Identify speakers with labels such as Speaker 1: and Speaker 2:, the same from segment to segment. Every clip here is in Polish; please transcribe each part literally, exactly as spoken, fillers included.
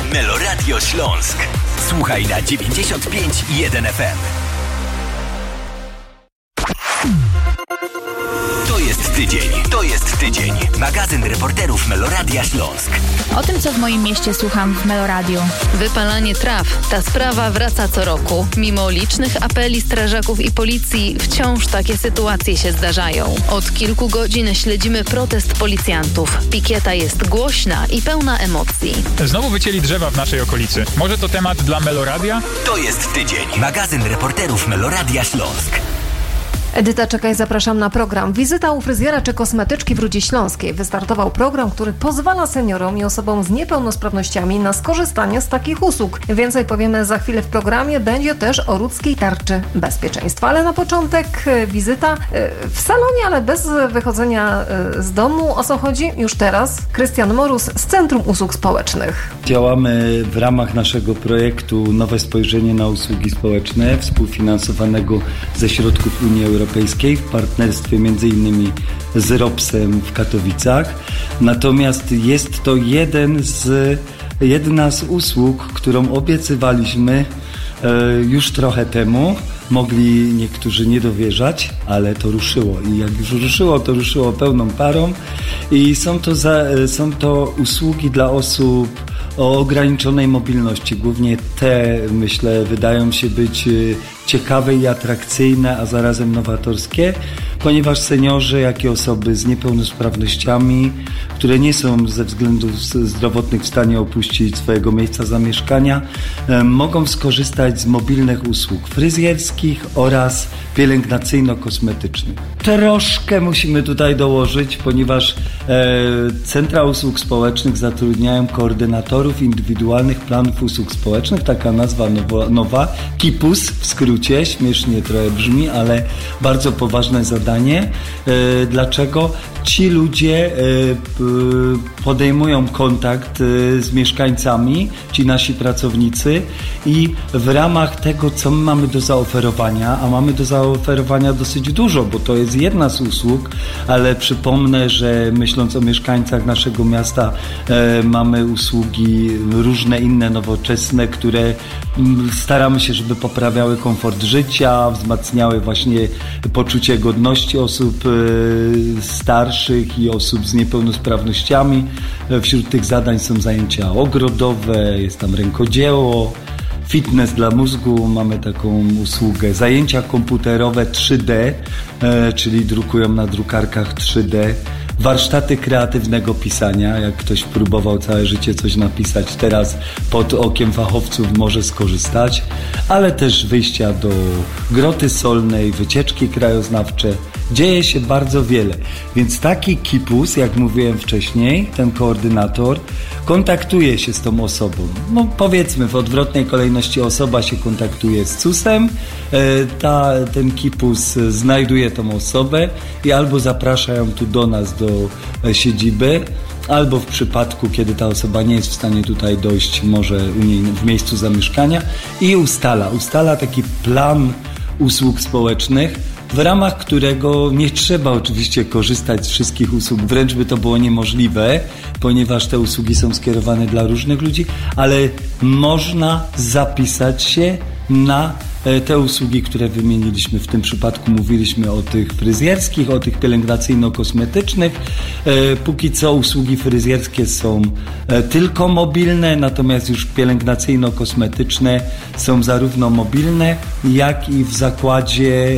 Speaker 1: Meloradio Śląsk. Słuchaj na dziewięćdziesiąt pięć i jeden F M. To jest tydzień, to jest tydzień. Magazyn reporterów Meloradia Śląsk.
Speaker 2: O tym, co w moim mieście słucham w Meloradiu.
Speaker 3: Wypalanie traw. Ta sprawa wraca co roku. Mimo licznych apeli strażaków i policji, wciąż takie sytuacje się zdarzają. Od kilku godzin śledzimy protest policjantów. Pikieta jest głośna i pełna emocji.
Speaker 4: Znowu wycięli drzewa w naszej okolicy. Może to temat dla Meloradia?
Speaker 1: To jest tydzień. Magazyn reporterów Meloradia Śląsk.
Speaker 5: Edyta Czekaj, zapraszam na program. Wizyta u fryzjera czy kosmetyczki w Rudzie Śląskiej. Wystartował program, który pozwala seniorom i osobom z niepełnosprawnościami na skorzystanie z takich usług. Więcej powiemy za chwilę w programie. Będzie też o Rudzkiej Tarczy Bezpieczeństwa. Ale na początek wizyta w salonie, ale bez wychodzenia z domu. O co chodzi? Już teraz Krystian Morus z Centrum Usług Społecznych.
Speaker 6: Działamy w ramach naszego projektu Nowe Spojrzenie na Usługi Społeczne, współfinansowanego ze środków Unii Europejskiej. Europejskiej w partnerstwie między innymi z Ropsem w Katowicach. Natomiast jest to jeden z, jedna z usług, którą obiecywaliśmy e, już trochę temu. Mogli niektórzy nie dowierzać, ale to ruszyło. I jak już ruszyło, to ruszyło pełną parą. I są to, za, są to usługi dla osób o ograniczonej mobilności. Głównie te, myślę, wydają się być ciekawe i atrakcyjne, a zarazem nowatorskie, ponieważ seniorzy, jak i osoby z niepełnosprawnościami, które nie są ze względów zdrowotnych w stanie opuścić swojego miejsca zamieszkania, mogą skorzystać z mobilnych usług fryzjerskich oraz pielęgnacyjno-kosmetycznych. Troszkę musimy tutaj dołożyć, ponieważ e, centra usług społecznych zatrudniają koordynatorów indywidualnych planów usług społecznych, taka nazwa nowa, nowa KIPUS w skrócie, śmiesznie trochę brzmi, ale bardzo poważne zadanie. E, dlaczego? Ci ludzie e, podejmują kontakt e, z mieszkańcami, ci nasi pracownicy i w ramach tego, co my mamy do zaoferowania, a mamy do zaoferowania dosyć dużo, bo to jest jedna z usług, ale przypomnę, że myśląc o mieszkańcach naszego miasta e, mamy usługi różne inne, nowoczesne, które m, staramy się, żeby poprawiały komfort życia, wzmacniały właśnie poczucie godności osób e, starszych i osób z niepełnosprawnościami. E, wśród tych zadań są zajęcia ogrodowe, jest tam rękodzieło, fitness dla mózgu, mamy taką usługę, zajęcia komputerowe trzy D, e, czyli drukują na drukarkach trzy D, warsztaty kreatywnego pisania, jak ktoś próbował całe życie coś napisać, teraz pod okiem fachowców może skorzystać, ale też wyjścia do Groty Solnej, wycieczki krajoznawcze. Dzieje się bardzo wiele, więc taki KIPUS, jak mówiłem wcześniej, ten koordynator, kontaktuje się z tą osobą. No powiedzmy, w odwrotnej kolejności osoba się kontaktuje z cusem, ta, ten KIPUS znajduje tą osobę i albo zaprasza ją tu do nas, do siedziby, albo w przypadku, kiedy ta osoba nie jest w stanie tutaj dojść, może u niej w miejscu zamieszkania i ustala, ustala taki plan usług społecznych, w ramach którego nie trzeba oczywiście korzystać z wszystkich usług, wręcz by to było niemożliwe, ponieważ te usługi są skierowane dla różnych ludzi, ale można zapisać się na te usługi, które wymieniliśmy. W tym przypadku mówiliśmy o tych fryzjerskich, o tych pielęgnacyjno-kosmetycznych. Póki co usługi fryzjerskie są tylko mobilne, natomiast już pielęgnacyjno-kosmetyczne są zarówno mobilne, jak i w zakładzie,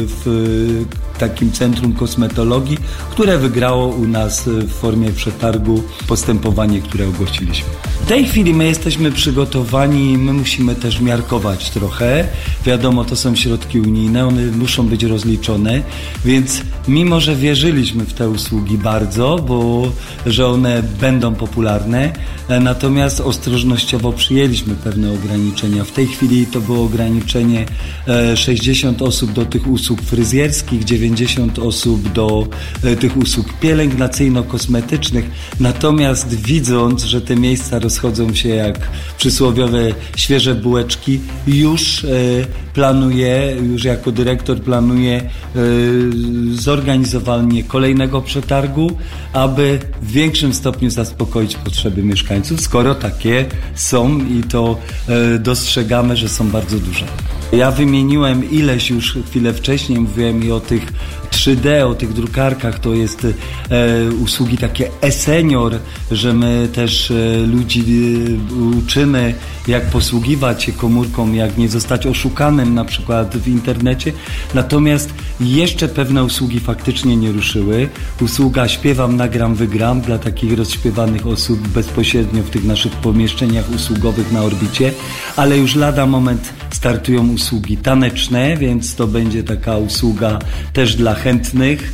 Speaker 6: w takim centrum kosmetologii, które wygrało u nas w formie przetargu postępowanie, które ogłosiliśmy. W tej chwili my jesteśmy przygotowani, my musimy też miarkować trochę. Wiadomo, to są środki unijne, one muszą być rozliczone, więc mimo, że wierzyliśmy w te usługi bardzo, bo że one będą popularne, natomiast ostrożnościowo przyjęliśmy pewne ograniczenia. W tej chwili to było ograniczenie sześćdziesiąt osób do tych usług fryzjerskich, dziewięćdziesiąt osób do tych usług pielęgnacyjno-kosmetycznych, natomiast widząc, że te miejsca rozchodzą się jak przysłowiowe świeże bułeczki, już planuję, już jako dyrektor planuję zorganizowanie kolejnego przetargu, aby w większym stopniu zaspokoić potrzeby mieszkańców, skoro takie są i to dostrzegamy, że są bardzo duże. Ja wymieniłem ileś już chwilę wcześniej, mówiłem i o tych trzy D, o tych drukarkach, to jest e, usługi takie e-senior, że my też e, ludzi e, uczymy, jak posługiwać się komórką, jak nie zostać oszukanym na przykład w internecie. Natomiast jeszcze pewne usługi faktycznie nie ruszyły. Usługa śpiewam, nagram, wygram dla takich rozśpiewanych osób bezpośrednio w tych naszych pomieszczeniach usługowych na orbicie, ale już lada moment startują usługi taneczne, więc to będzie taka usługa też dla chętnych.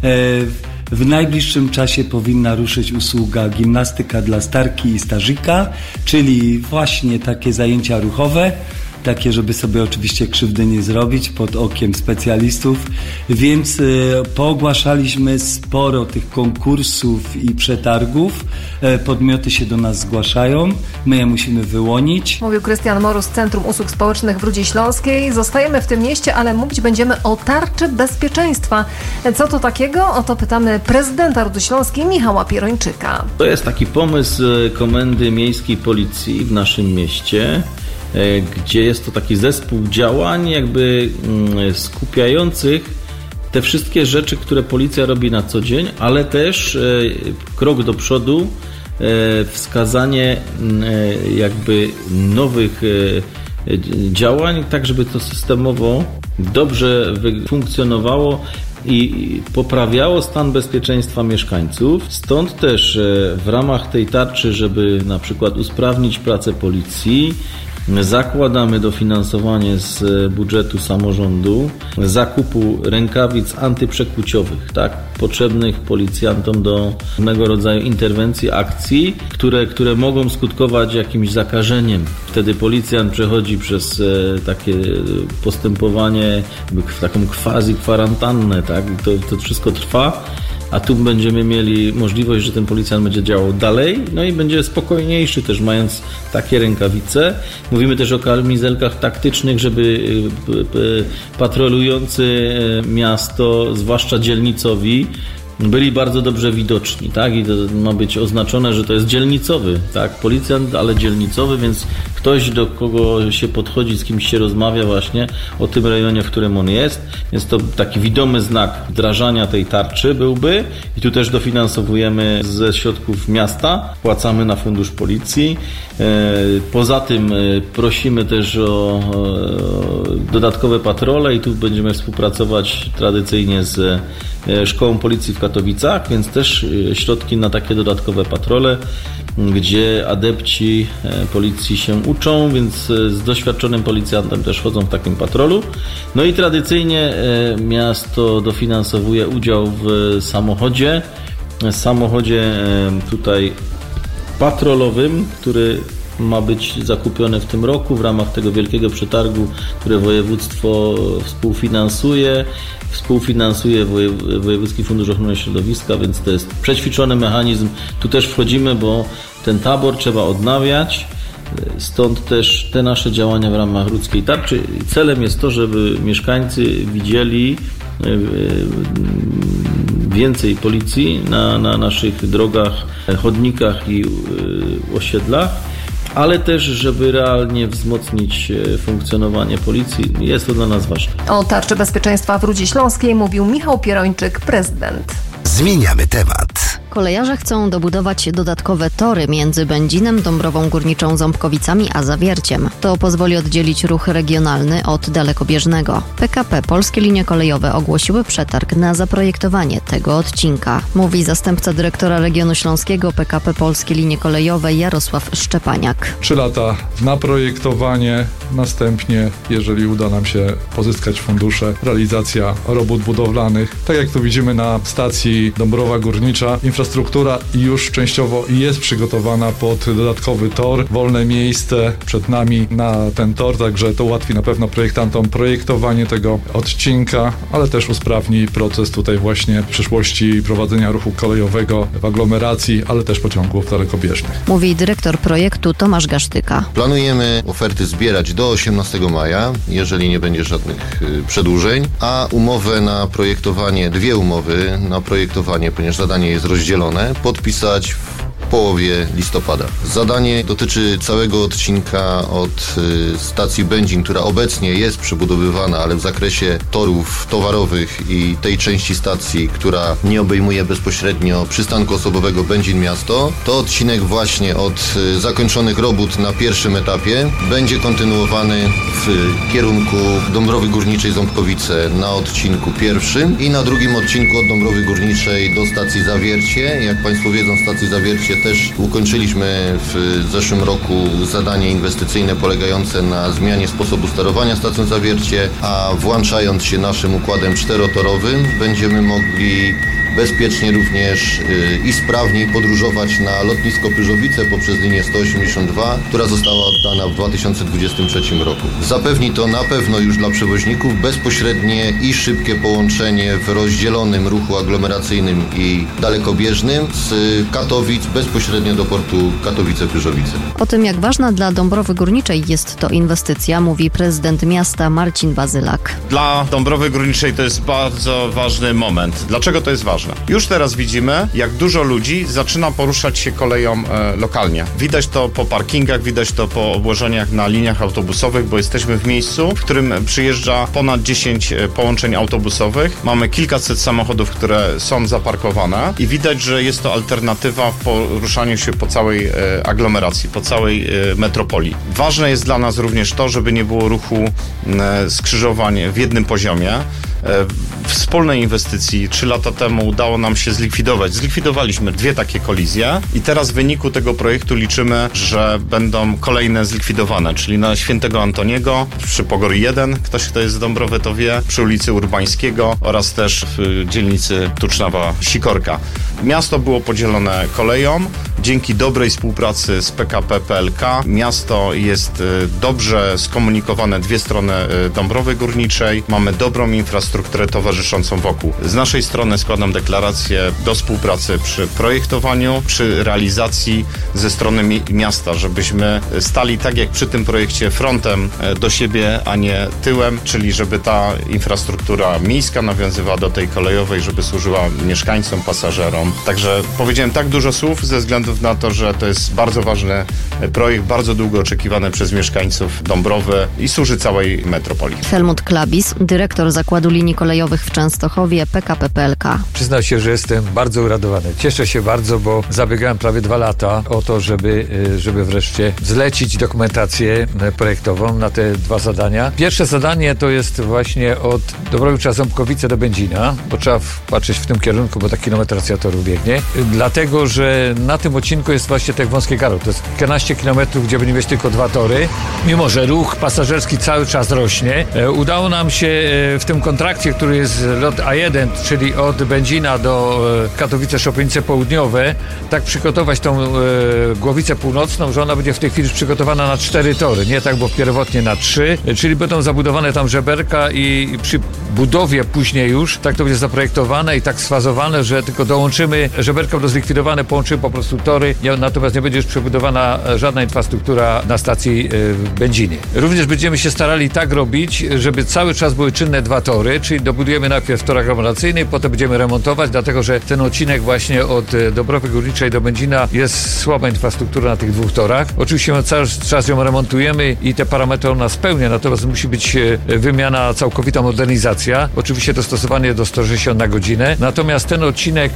Speaker 6: W najbliższym czasie powinna ruszyć usługa gimnastyka dla starki i stażyka, czyli właśnie takie zajęcia ruchowe, takie, żeby sobie oczywiście krzywdy nie zrobić pod okiem specjalistów, więc y, poogłaszaliśmy sporo tych konkursów i przetargów. E, podmioty się do nas zgłaszają, my je musimy wyłonić.
Speaker 5: Mówił Krystian Morus z Centrum Usług Społecznych w Rudzie Śląskiej. Zostajemy w tym mieście, ale mówić będziemy o tarczy bezpieczeństwa. Co to takiego? O to pytamy prezydenta Rudy Śląskiej Michała Pierończyka.
Speaker 7: To jest taki pomysł Komendy Miejskiej Policji w naszym mieście, gdzie jest to taki zespół działań jakby skupiających te wszystkie rzeczy, które policja robi na co dzień, ale też krok do przodu, wskazanie jakby nowych działań, tak żeby to systemowo dobrze funkcjonowało i poprawiało stan bezpieczeństwa mieszkańców. Stąd też w ramach tej tarczy, żeby na przykład usprawnić pracę policji, zakładamy dofinansowanie z budżetu samorządu zakupu rękawic antyprzekłuciowych, tak, potrzebnych policjantom do pewnego rodzaju interwencji, akcji, które, które mogą skutkować jakimś zakażeniem. Wtedy policjant przechodzi przez takie postępowanie, taką quasi-kwarantannę, tak, i to, to wszystko trwa. A tu będziemy mieli możliwość, że ten policjant będzie działał dalej, no i będzie spokojniejszy też, mając takie rękawice. Mówimy też o kamizelkach taktycznych, żeby patrolujący miasto, zwłaszcza dzielnicowi, byli bardzo dobrze widoczni, tak? I to ma być oznaczone, że to jest dzielnicowy, tak? Policjant, ale dzielnicowy, więc ktoś, do kogo się podchodzi, z kimś się rozmawia właśnie o tym rejonie, w którym on jest. Więc to taki widomy znak wdrażania tej tarczy byłby. I tu też dofinansowujemy ze środków miasta, płacamy na fundusz policji. Poza tym prosimy też o dodatkowe patrole i tu będziemy współpracować tradycyjnie z Szkołą Policji w Katowicach, więc też środki na takie dodatkowe patrole, gdzie adepci policji się uczą, więc z doświadczonym policjantem też chodzą w takim patrolu. No i tradycyjnie miasto dofinansowuje udział w samochodzie, samochodzie tutaj patrolowym, który ma być zakupiony w tym roku w ramach tego wielkiego przetargu, które województwo współfinansuje. Współfinansuje Wojewódzki Fundusz Ochrony Środowiska, więc to jest przećwiczony mechanizm. Tu też wchodzimy, bo ten tabor trzeba odnawiać. Stąd też te nasze działania w ramach Rudzkiej Tarczy. Celem jest to, żeby mieszkańcy widzieli więcej policji na, na naszych drogach, chodnikach i osiedlach, ale też, żeby realnie wzmocnić funkcjonowanie policji. Jest to dla nas ważne.
Speaker 5: O tarczy bezpieczeństwa w Rudzie Śląskiej mówił Michał Pierończyk, prezydent.
Speaker 1: Zmieniamy temat.
Speaker 8: Kolejarze chcą dobudować dodatkowe tory między Będzinem, Dąbrową Górniczą, Ząbkowicami a Zawierciem. To pozwoli oddzielić ruch regionalny od dalekobieżnego. P K P Polskie Linie Kolejowe ogłosiły przetarg na zaprojektowanie tego odcinka. Mówi zastępca dyrektora regionu śląskiego P K P Polskie Linie Kolejowe Jarosław Szczepaniak.
Speaker 9: Trzy lata na projektowanie, następnie, jeżeli uda nam się pozyskać fundusze, realizacja robót budowlanych. Tak jak to widzimy na stacji Dąbrowa Górnicza, infrastruktura infrastruktura już częściowo jest przygotowana pod dodatkowy tor, wolne miejsce przed nami na ten tor, także to ułatwi na pewno projektantom projektowanie tego odcinka, ale też usprawni proces tutaj właśnie w przyszłości prowadzenia ruchu kolejowego w aglomeracji, ale też pociągów dalekobieżnych.
Speaker 8: Mówi dyrektor projektu Tomasz Gasztyka.
Speaker 10: Planujemy oferty zbierać do osiemnastego maja, jeżeli nie będzie żadnych przedłużeń, a umowę na projektowanie, dwie umowy na projektowanie, ponieważ zadanie jest rozdzielone, podpisać w połowie listopada. Zadanie dotyczy całego odcinka od y, stacji Będzin, która obecnie jest przebudowywana, ale w zakresie torów towarowych i tej części stacji, która nie obejmuje bezpośrednio przystanku osobowego Będzin Miasto. To odcinek właśnie od y, zakończonych robót na pierwszym etapie będzie kontynuowany w kierunku Dąbrowy Górniczej Ząbkowice na odcinku pierwszym i na drugim odcinku od Dąbrowy Górniczej do stacji Zawiercie. Jak Państwo wiedzą, stacji Zawiercie też ukończyliśmy w zeszłym roku zadanie inwestycyjne polegające na zmianie sposobu sterowania stacją Zawiercie, a włączając się naszym układem czterotorowym będziemy mogli bezpiecznie również yy, i sprawniej podróżować na lotnisko Pyrzowice poprzez linię sto osiemdziesiąt dwa, która została oddana w dwa tysiące dwudziestym trzecim roku. Zapewni to na pewno już dla przewoźników bezpośrednie i szybkie połączenie w rozdzielonym ruchu aglomeracyjnym i dalekobieżnym z Katowic bezpośrednio do portu Katowice-Pyrzowice.
Speaker 8: O tym, jak ważna dla Dąbrowy Górniczej jest to inwestycja, mówi prezydent miasta Marcin Bazylak.
Speaker 11: Dla Dąbrowy Górniczej to jest bardzo ważny moment. Dlaczego to jest ważne? Już teraz widzimy, jak dużo ludzi zaczyna poruszać się koleją e, lokalnie. Widać to po parkingach, widać to po obłożeniach na liniach autobusowych, bo jesteśmy w miejscu, w którym przyjeżdża ponad dziesięć połączeń autobusowych. Mamy kilkaset samochodów, które są zaparkowane i widać, że jest to alternatywa w poruszaniu się po całej e, aglomeracji, po całej e, metropolii. Ważne jest dla nas również to, żeby nie było ruchu e, skrzyżowań w jednym poziomie. W wspólnej inwestycji trzy lata temu udało nam się zlikwidować. Zlikwidowaliśmy dwie takie kolizje i teraz w wyniku tego projektu liczymy, że będą kolejne zlikwidowane, czyli na Świętego Antoniego, przy Pogory jeden, ktoś kto jest z Dąbrowy to wie, przy ulicy Urbańskiego oraz też w dzielnicy Tucznawa-Sikorka. Miasto było podzielone koleją. Dzięki dobrej współpracy z P K P P L K miasto jest dobrze skomunikowane, dwie strony Dąbrowy Górniczej. Mamy dobrą infrastrukturę towarzyszącą wokół. Z naszej strony składam deklarację do współpracy przy projektowaniu, przy realizacji ze strony mi- miasta, żebyśmy stali tak jak przy tym projekcie frontem do siebie, a nie tyłem, czyli żeby ta infrastruktura miejska nawiązywała do tej kolejowej, żeby służyła mieszkańcom, pasażerom. Także powiedziałem tak dużo słów ze względu na to, że to jest bardzo ważny projekt, bardzo długo oczekiwany przez mieszkańców Dąbrowy i służy całej metropolii.
Speaker 8: Helmut Klabis, dyrektor Zakładu Linii Kolejowych w Częstochowie P K P P L K.
Speaker 12: Przyznam się, że jestem bardzo uradowany. Cieszę się bardzo, bo zabiegałem prawie dwa lata o to, żeby, żeby wreszcie zlecić dokumentację projektową na te dwa zadania. Pierwsze zadanie to jest właśnie od Dobrowicza-Ząbkowice do Będzina, bo trzeba patrzeć w tym kierunku, bo ta kilometracja toru biegnie. Dlatego, że na tym odcinku jest właśnie tak wąskie garo. To jest kilkanaście kilometrów, gdzie będziemy mieć tylko dwa tory. Mimo że ruch pasażerski cały czas rośnie, udało nam się w tym kontrakcie, który jest lot A jeden, czyli od Będzina do Katowice-Szopienice Południowe, tak przygotować tą e, głowicę północną, że ona będzie w tej chwili przygotowana na cztery tory. Nie tak, bo pierwotnie na trzy, czyli będą zabudowane tam żeberka i przy budowie później już, tak to będzie zaprojektowane i tak sfazowane, że tylko dołączymy, żeberka będą zlikwidowane, połączymy po prostu tory, natomiast nie będzie już przebudowana żadna infrastruktura na stacji w Będzinie. Również będziemy się starali tak robić, żeby cały czas były czynne dwa tory, czyli dobudujemy najpierw tor aglomeracyjny, potem będziemy remontować, dlatego że ten odcinek właśnie od Dąbrowy Górniczej do Będzina jest słaba infrastruktura na tych dwóch torach. Oczywiście cały czas ją remontujemy i te parametry ona spełnia, natomiast musi być wymiana, całkowita modernizacja. Oczywiście dostosowanie do sto sześćdziesiąt na godzinę. Natomiast ten odcinek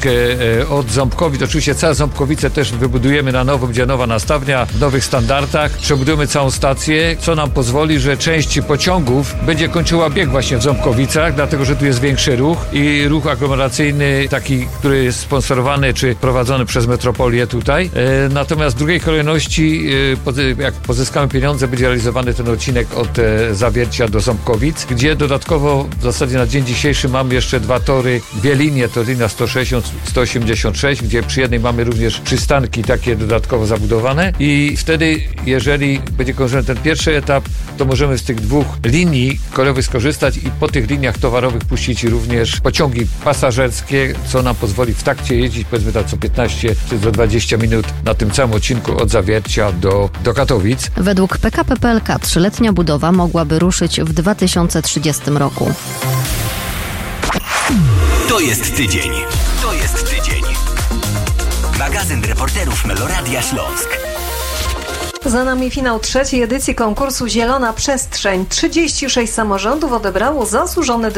Speaker 12: od Ząbkowic, oczywiście całe Ząbkowice też wybudujemy na nowo, będzie nowa nastawnia w nowych standardach. Przebudujemy całą stację, co nam pozwoli, że część pociągów będzie kończyła bieg właśnie w Ząbkowicach, dlatego że tu jest większy ruch i ruch aglomeracyjny taki, który jest sponsorowany czy prowadzony przez metropolię tutaj. E, natomiast w drugiej kolejności, e, jak pozyskamy pieniądze, będzie realizowany ten odcinek od e, Zawiercia do Ząbkowic, gdzie dodatkowo w zasadzie na dzień dzisiejszy mamy jeszcze dwa tory, dwie linie, to linia sto sześćdziesiąt, sto osiemdziesiąt sześć, gdzie przy jednej mamy również przystanki takie dodatkowo zabudowane i wtedy, jeżeli będzie kończony ten pierwszy etap, to możemy z tych dwóch linii kolejowych skorzystać i po tych liniach towarowych puścić również pociągi pasażerskie, co nam pozwoli w takcie jeździć, powiedzmy tak co piętnaście czy do dwadzieścia minut na tym całym odcinku od Zawiercia do, do Katowic.
Speaker 8: Według P K P P L K trzyletnia budowa mogłaby ruszyć w dwa tysiące trzydziestym roku.
Speaker 1: To jest tydzień. To jest tydzień. Magazyn reporterów Meloradia Śląsk.
Speaker 5: Za nami finał trzeciej edycji konkursu Zielona Przestrzeń. trzydzieści sześć samorządów odebrało zasłużone